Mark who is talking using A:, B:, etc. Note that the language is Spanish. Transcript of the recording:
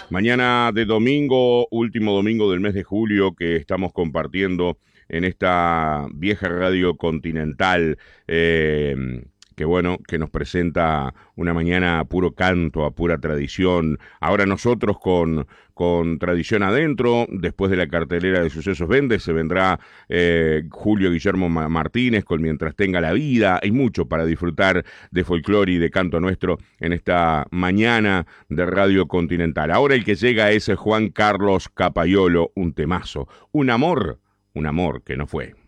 A: Mañana de domingo, último domingo del mes de julio que estamos compartiendo en esta vieja radio continental, que bueno, que nos presenta una mañana a puro canto, a pura tradición. Ahora nosotros con tradición adentro, después de la cartelera de Sucesos Vende, se vendrá Julio Guillermo Martínez con Mientras tenga la vida. Hay mucho para disfrutar de folclore y de canto nuestro en esta mañana de Radio Continental. Ahora el que llega es Juan Carlos Capaiolo, un temazo, un amor que no fue.